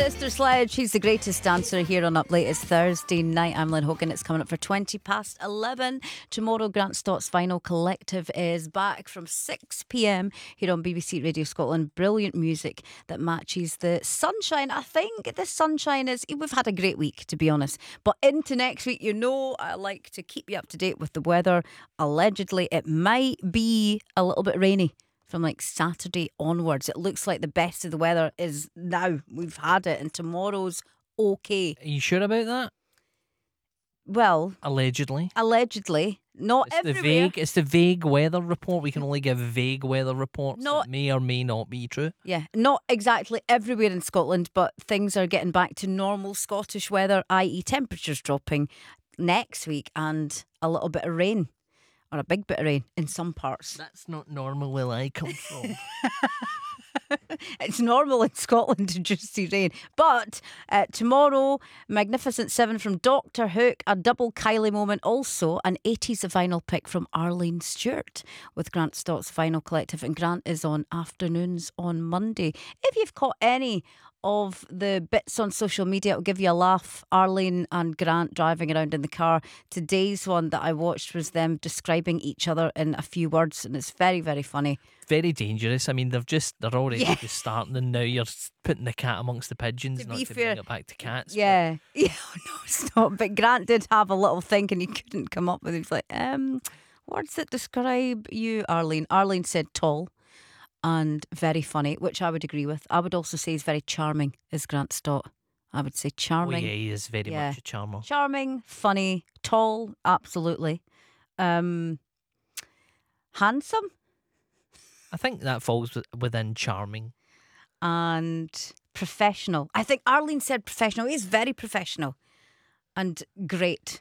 Sister Sledge, she's the greatest dancer here on Up Late. It's Thursday night. I'm Lynn Hogan. It's coming up for 20 past 11. Tomorrow, Grant Stott's Vinyl Collective is back from 6 p.m. here on BBC Radio Scotland. Brilliant music that matches the sunshine. I think the sunshine is... We've had a great week, to be honest. But into next week, you know, I like to keep you up to date with the weather. Allegedly, it might be a little bit rainy from like Saturday onwards. It looks like the best of the weather is now. We've had it, and tomorrow's okay. Are you sure about that? Well, allegedly, not it's everywhere. It's the vague weather report. We can only give vague weather reports that may or may not be true. Yeah, not exactly everywhere in Scotland, but things are getting back to normal Scottish weather, i.e. temperatures dropping next week and a little bit of rain. Or a big bit of rain in some parts. That's not normal where I come from. It's normal in Scotland to just see rain. But tomorrow, Magnificent Seven from Dr. Hook, a double Kylie moment, also an 80s vinyl pick from Arlene Stewart with Grant Stott's Vinyl Collective. And Grant is on afternoons on Monday. If you've caught any of the bits on social media, it'll give you a laugh. Arlene and Grant driving around in the car. Today's one that I watched was them describing each other in a few words, and it's very, very funny. Very dangerous. I mean, they're already just starting, and now you're putting the cat amongst the pigeons. Not to bring it back to cats. Yeah, no, it's not. But Grant did have a little think, and he couldn't come up with it. He was like, words that describe you, Arlene. Arlene said tall and very funny, which I would agree with. I would also say he's very charming, is Grant Stott. I would say charming. Oh yeah, he is very much a charmer. Charming, funny, tall, absolutely. Handsome? I think that falls within charming. And professional. I think Arlene said professional. He's very professional. And great.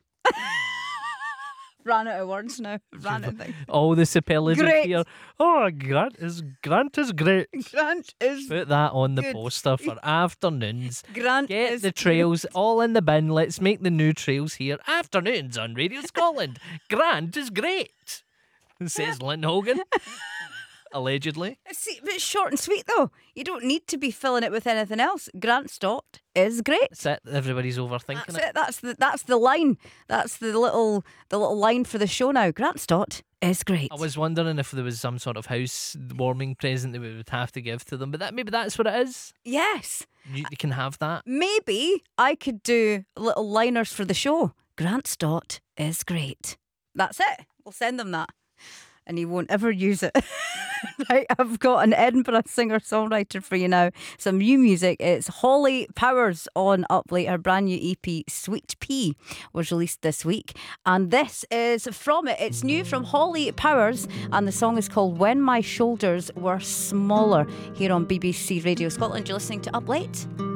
Ran out of words now. All the superlatives here. Oh, Grant is great. Grant is Put that on the good. poster for afternoons. Grant Get is the trails all in the bin. Let's make the new trails here. Afternoons on Radio Scotland. Grant is great, says Lynn Hogan. Allegedly. See, but it's short and sweet though. You don't need to be filling it with anything else. Grant Stott is great. That's it. Everybody's overthinking it. That's the line. That's the little line for the show now. Grant Stott is great. I was wondering if there was some sort of housewarming present that we would have to give to them, but maybe that's what it is. Yes. You can have that. Maybe I could do little liners for the show. Grant Stott is great. That's it. We'll send them that. And he won't ever use it. Right, I've got an Edinburgh singer-songwriter for you now. Some new music. It's Holly Powers on Up Late. Her brand new EP, Sweet Pea, was released this week. And this is from it. It's new from Holly Powers. And the song is called When My Shoulders Were Smaller. Here on BBC Radio Scotland. You're listening to Up Late.